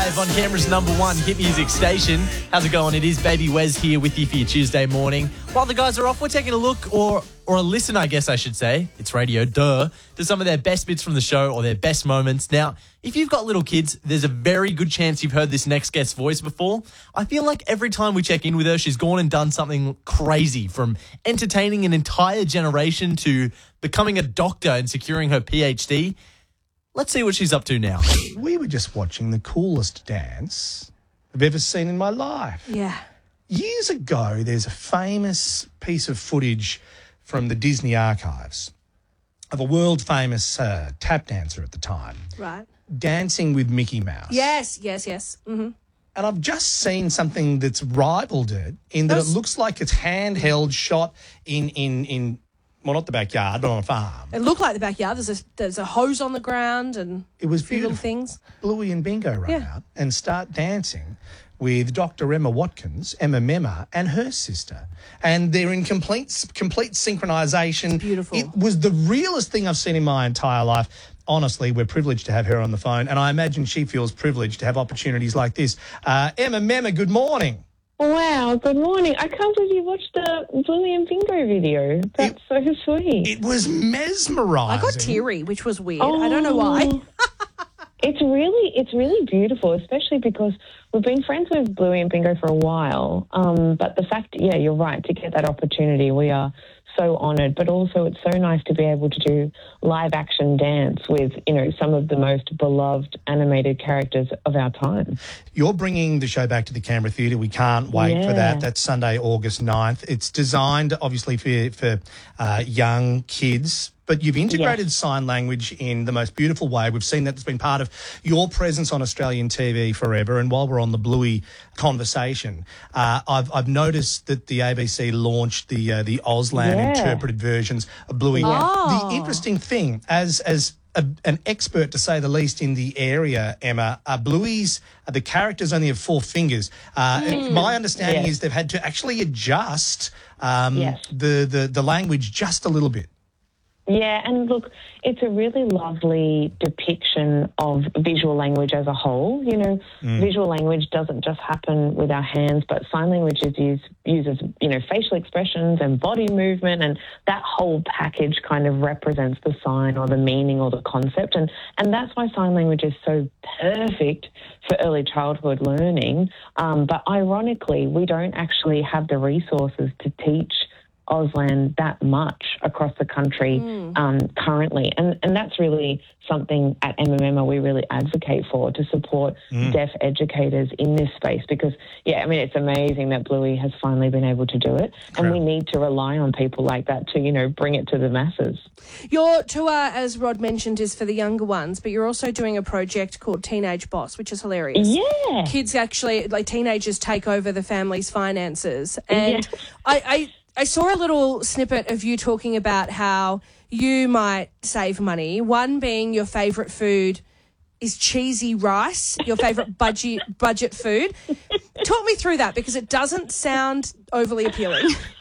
live on Canberra's number one hit music station. How's it going? It is Baby Wes here with you for your Tuesday morning. While the guys are off, we're taking a look or a listen, I guess I should say. It's radio, to some of their best bits from the show or their best moments. Now, if you've got little kids, there's a very good chance you've heard this next guest's voice before. I feel like every time we check in with her, she's gone and done something crazy, from entertaining an entire generation to becoming a doctor and securing her PhD. Let's see what she's up to now. We were just watching the coolest dance I've ever seen in my life. Yeah. Years ago, there's a famous piece of footage from the Disney archives of a world-famous tap dancer at the time. Right. Dancing with Mickey Mouse. Yes. Mm-hmm. And I've just seen something that's rivaled it in that it looks like it's handheld, shot in well, not the backyard, but on a farm. It looked like the backyard. There's a hose on the ground and It was a few little beautiful. things. Bluey and Bingo run Yeah. out and start dancing with Dr. Emma Watkins, Emma Memma, and her sister. And they're in complete synchronisation. Beautiful. It was the realest thing I've seen in my entire life. Honestly, we're privileged to have her on the phone, and I imagine she feels privileged to have opportunities like this. Emma Memma, good morning. Wow, good morning. I can't believe you watched the Bluey and Bingo video. That's so sweet. It was mesmerising. I got teary, which was weird. I don't know why. It's really beautiful, especially because we've been friends with Bluey and Bingo for a while. But the fact, you're right, to get that opportunity, we are so honoured. But also it's so nice to be able to do live action dance with, some of the most beloved animated characters of our time. You're bringing the show back to the Canberra Theatre. We can't wait for that. That's Sunday, August 9th. It's designed, obviously, for young kids, but you've integrated sign language in the most beautiful way. We've seen that it's been part of your presence on Australian TV forever. And while we're on the Bluey conversation, I've noticed that the ABC launched the Auslan interpreted versions of Bluey. Oh. The interesting thing, as an expert, to say the least, in the area, Emma, Bluey's, the characters only have 4 fingers. My understanding is they've had to actually adjust the language just a little bit. Yeah, and look, it's a really lovely depiction of visual language as a whole. Visual language doesn't just happen with our hands, but sign language uses facial expressions and body movement, and that whole package kind of represents the sign or the meaning or the concept. And that's why sign language is so perfect for early childhood learning. But ironically, we don't actually have the resources to teach Auslan that much across the country currently. And that's really something at Emma Memma we really advocate for, to support deaf educators in this space, because, it's amazing that Bluey has finally been able to do it. And we need to rely on people like that to, bring it to the masses. Your tour, as Rod mentioned, is for the younger ones, but you're also doing a project called Teenage Boss, which is hilarious. Yeah. Kids actually, teenagers take over the family's finances. And I saw a little snippet of you talking about how you might save money. One being your favourite food is cheesy rice, your favourite budget food. Talk me through that, because it doesn't sound overly appealing.